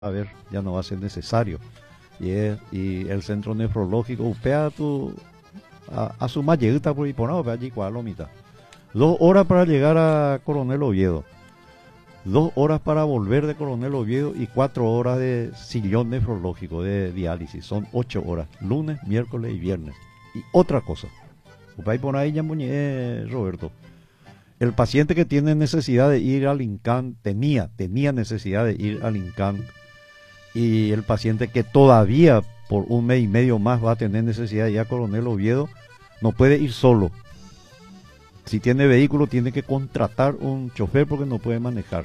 a ver, ya no va a ser necesario. Y el centro nefrológico, upea a su malleguita por ahí, por allí, cuál lo mitad. 2 horas para llegar a Coronel Oviedo. 2 horas para volver de Coronel Oviedo y 4 horas de sillón nefrológico de diálisis. Son 8 horas, lunes, miércoles y viernes. Y otra cosa, upea por ahí ya Roberto. El paciente que tiene necesidad de ir al INCAN, tenía necesidad de ir al INCAN, y el paciente que todavía por 1 mes y medio más va a tener necesidad de ir a Coronel Oviedo, no puede ir solo. Si tiene vehículo tiene que contratar un chofer porque no puede manejar.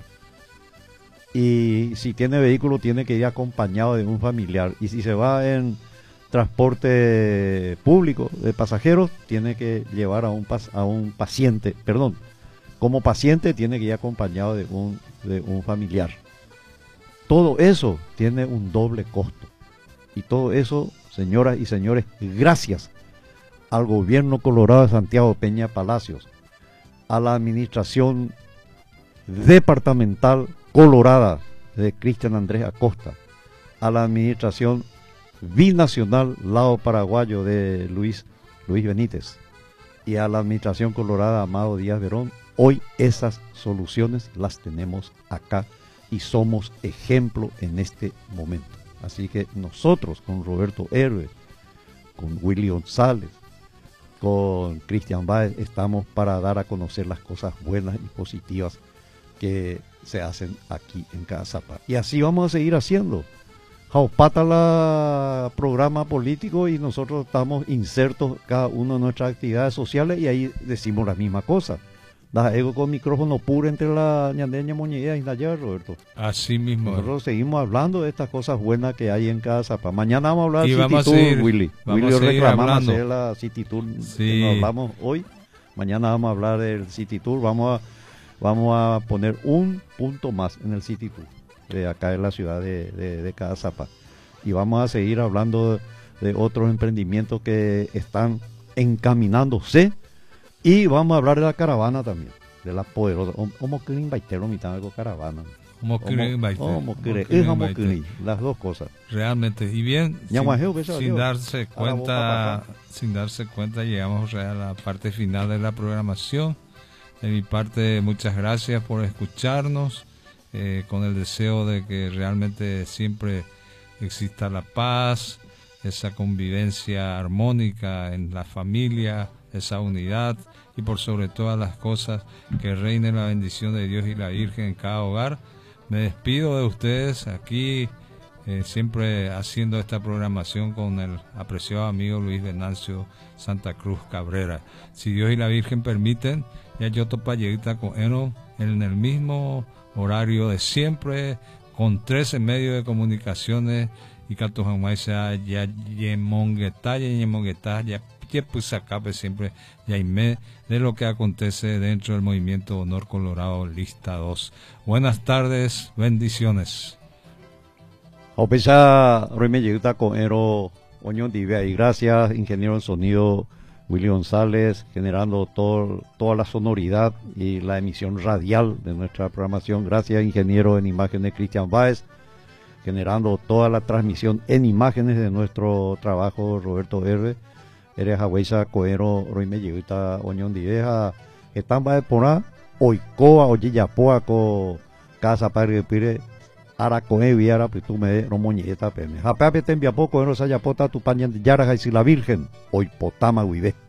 Y si tiene vehículo tiene que ir acompañado de un familiar. Y si se va en transporte público de pasajeros, tiene que llevar a un paciente, perdón, como paciente tiene que ir acompañado de un familiar. Todo eso tiene un doble costo. Y todo eso, señoras y señores, gracias al gobierno colorado de Santiago Peña Palacios, a la administración departamental colorada de Cristian Andrés Acosta, a la administración binacional lado paraguayo de Luis Benítez y a la administración colorada Amado Díaz Verón. Hoy esas soluciones las tenemos acá y somos ejemplo en este momento. Así que nosotros con Roberto Herve, con Willy González, con Cristian Báez, estamos para dar a conocer las cosas buenas y positivas que se hacen aquí en Cazapá. Y así vamos a seguir haciendo. Jaupata la programa político y nosotros estamos insertos cada uno de nuestras actividades sociales y ahí decimos la misma cosa. Da ego con micrófono puro entre la ñandeña moñeda y la llave, Roberto. Así mismo. Nosotros seguimos hablando de estas cosas buenas que hay en Cazapá. Mañana vamos a hablar de City Tour, Willy. Willy reclamamos hacer la City Tour. Sí. Nos hablamos hoy. Mañana vamos a hablar del City Tour. Vamos a poner un punto más en el City Tour de acá en la ciudad de Cazapá. Y vamos a seguir hablando de otros emprendimientos que están encaminándose. Y vamos a hablar de la caravana también, de la poderosa. ¿Cómo quieren baitero mitad de caravana? ¿Cómo quieren baitero? Las dos cosas. Realmente. Y bien, sin darse cuenta, llegamos a la parte final de la programación. De mi parte, muchas gracias por escucharnos, con el deseo de que realmente siempre exista la paz, esa convivencia armónica en la familia, esa unidad y por sobre todas las cosas que reine la bendición de Dios y la Virgen en cada hogar. Me despido de ustedes aquí, siempre haciendo esta programación con el apreciado amigo Luis Venancio Santa Cruz Cabrera. Si Dios y la Virgen permiten, ya yo topa lleguita con Eno en el mismo horario de siempre, con 13 medios de comunicaciones y Cato Jamaisa ya yemonguetá ya pues acá siempre Yaimé de lo que acontece dentro del movimiento Honor Colorado Lista 2. Buenas tardes, bendiciones. Y gracias, ingeniero en sonido Willy González, generando toda la sonoridad y la emisión radial de nuestra programación. Gracias, ingeniero en imágenes Cristian Báez, generando toda la transmisión en imágenes de nuestro trabajo Roberto Herve. Eres Haweisa Coero Roime Yeguita Oñón Diveja, están va por ahí, Oicoa, Oyillapoa, Casa Padre Pire, Aracoe, Viara, Pitume, Romoñeta, Peme. Japeape te envía poco, Eros Ayapota, tu paña de Yara, y si la Virgen, Oipotama, Huive.